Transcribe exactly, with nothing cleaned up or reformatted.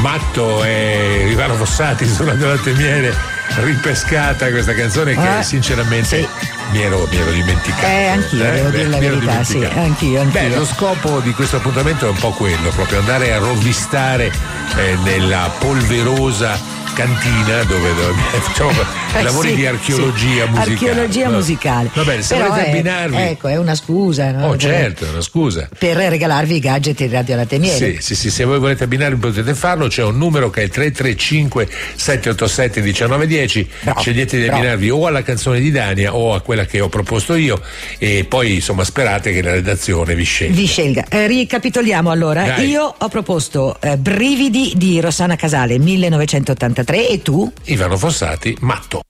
Matto e Ivano Fossati su Radio Latte e Miele, ripescata questa canzone che eh, sinceramente sì. mi, ero, mi ero dimenticato. Eh, anch'io, eh? devo Beh, dire la mi ero verità, sì, dimenticato. anch'io, anch'io. Beh, lo scopo di questo appuntamento è un po' quello, proprio andare a rovistare eh, nella polverosa cantina dove, dove facciamo Eh, lavori sì, di archeologia sì. musicale. Archeologia Va- musicale. Va bene, se Però volete è, abbinarvi. ecco, è una scusa, no? Oh, Per- certo, è una scusa. Per regalarvi i gadget di Radio Latte e Miele. Sì, sì, sì, se voi volete abbinarvi potete farlo, c'è un numero che è il tre tre cinque sette otto sette uno nove uno zero, Bravo, scegliete di bravo. abbinarvi o alla canzone di Dania o a quella che ho proposto io e poi insomma sperate che la redazione vi scelga. Vi scelga. Eh, ricapitoliamo allora. Dai. Io ho proposto eh, Brividi di Rossana Casale, millenovecentottantatré, e tu? Ivano Fossati, Matto.